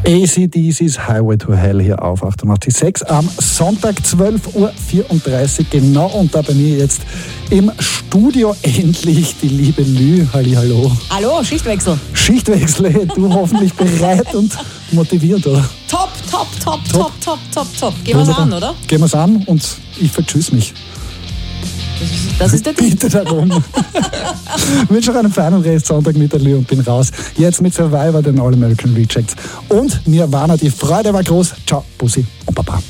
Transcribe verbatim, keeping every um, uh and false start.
A C D C's Highway to Hell hier auf achtundachtzig Komma sechs am Sonntag zwölf Uhr vierunddreißig genau, und da bei mir jetzt im Studio endlich die liebe Lü. Hallihallo. Hallo, Schichtwechsel. Schichtwechsel, du hoffentlich bereit und motiviert, oder? Top, top, top, top, top, top, top. Gehen wir's an, oder? Gehen wir's an und ich vertschüss mich. Das ist der Tipp. Bitte darum. Ich wünsche euch einen feinen Rest Sonntag mit der Lü und bin raus. Jetzt mit Survivor, den All American Rejects. Und Nirvana, die Freude war groß. Ciao, Bussi und Baba.